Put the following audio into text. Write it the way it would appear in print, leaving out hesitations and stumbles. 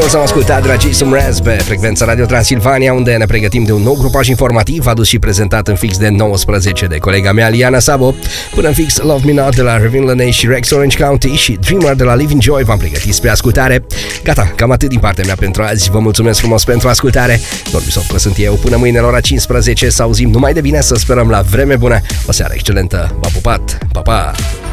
frumos am ascultat, dragii Sumrez, pe frecvența Radio Transilvania, unde ne pregătim de un nou grupaj informativ adus și prezentat în fix de 19 de colega mea, Liana Sabo. Până în fix, Love Me Not de la Revin Lene și Rex Orange County și Dreamer de la Living Joy v-am pregătit spre ascultare. Gata, cam atât din partea mea pentru azi. Vă mulțumesc frumos pentru ascultare. Norbisov sunt eu. Până mâine la ora 15 să auzim numai de bine, să sperăm la vreme bună. O seară excelentă. V-a pupat. Pa, pa!